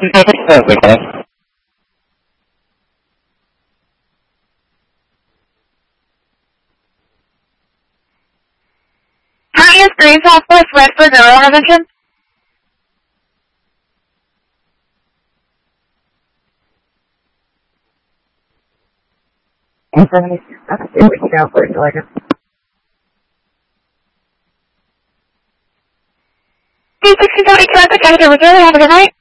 How is Green Southwest Redford neural intervention? It was Southwest Oregon. D60 County Traffic, Editor, have a good night.